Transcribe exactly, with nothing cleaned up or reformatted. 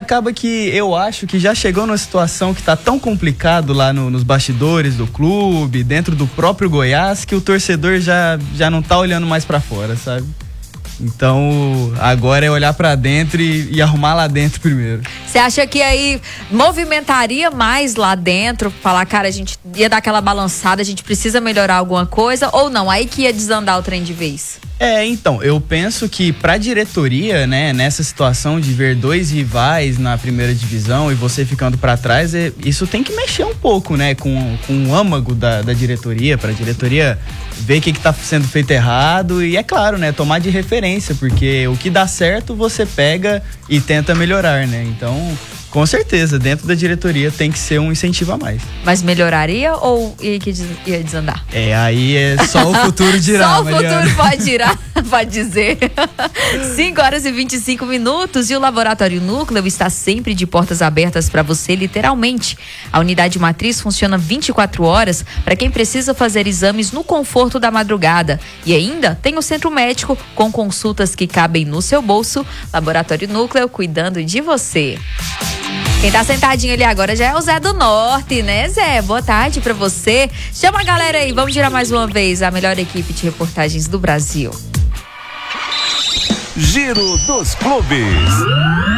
acaba que eu acho que já chegou numa situação que tá tão complicado lá no, nos bastidores do clube, dentro do próprio Goiás, que o torcedor já, já não tá olhando mais pra fora, sabe? Então, agora é olhar pra dentro e, e arrumar lá dentro primeiro. Você acha que aí movimentaria mais lá dentro? Falar, cara, a gente ia dar aquela balançada, a gente precisa melhorar alguma coisa? Ou não? Aí que ia desandar o trem de vez? É, então, eu penso que pra diretoria, né, nessa situação de ver dois rivais na primeira divisão e você ficando pra trás, é, isso tem que mexer um pouco, né, com, com o âmago da, da diretoria, pra diretoria ver o que que tá sendo feito errado e, é claro, né, tomar de referência, porque o que dá certo você pega e tenta melhorar, né, então... Com certeza, dentro da diretoria tem que ser um incentivo a mais. Mas melhoraria ou ia, que des- ia desandar? É, aí é só o futuro dirá. Só o Mariana. futuro pode dirá, pode dizer. cinco horas e vinte e cinco minutos e o Laboratório Núcleo está sempre de portas abertas para você, literalmente. A unidade matriz funciona vinte e quatro horas para quem precisa fazer exames no conforto da madrugada. E ainda tem o centro médico com consultas que cabem no seu bolso. Laboratório Núcleo cuidando de você. Quem tá sentadinho ali agora já é o Zé do Norte, né, Zé? Boa tarde pra você. Chama a galera aí, vamos girar mais uma vez a melhor equipe de reportagens do Brasil. Giro dos Clubes.